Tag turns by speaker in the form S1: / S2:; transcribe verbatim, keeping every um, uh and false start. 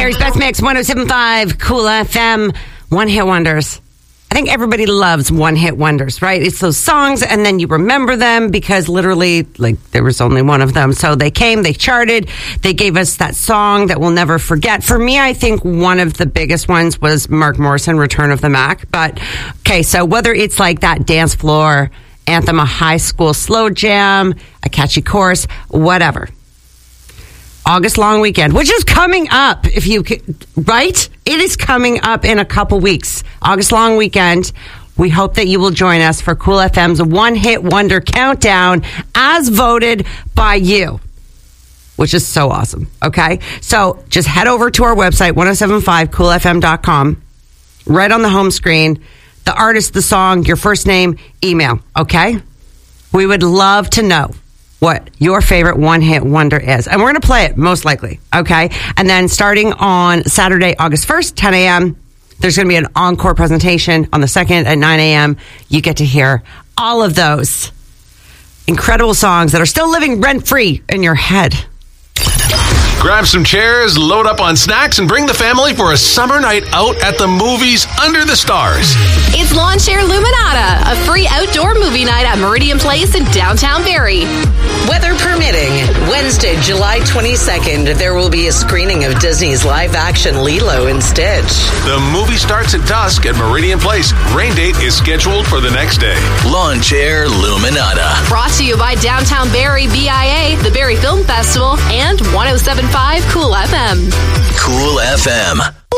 S1: Barry's Best Mix, one oh seven point five, Cool F M, One Hit Wonders. I think everybody loves one hit wonders, right? It's those songs, and then you remember them because literally, like, there was only one of them. So they came, they charted, they gave us that song that we'll never forget. For me, I think one of the biggest ones was Mark Morrison, Return of the Mac. But, okay, so whether it's like that dance floor anthem, a high school slow jam, a catchy chorus, whatever. August long weekend, which is coming up, if you could, right? It is coming up in a couple weeks. August long weekend. We hope that you will join us for Cool F M's One Hit Wonder Countdown as voted by you, which is so awesome. Okay. So just head over to our website, ten seventy-five cool f m dot com. Right on the home screen, the artist, the song, your first name, email. Okay. We would love to know what your favorite one-hit wonder is. And we're going to play it, most likely, okay? And then starting on Saturday, August first, ten a.m., there's going to be an encore presentation on the second at nine a.m. You get to hear all of those incredible songs that are still living rent-free in your head.
S2: Grab some chairs, load up on snacks, and bring the family for a summer night out at the movies under the stars.
S3: It's Lawn Chair Luminata, a free outdoor movie night at Meridian Place in downtown Barrie.
S4: Weather permitting, Wednesday, July twenty-second, there will be a screening of Disney's live-action Lilo and Stitch.
S2: The movie starts at dusk at Meridian Place. Rain date is scheduled for the next day.
S5: Lawn Chair Luminata.
S3: Brought to you by Downtown Barrie B I A, the Barrie Film Festival, and one oh seven point five Cool F M.
S5: Cool F M.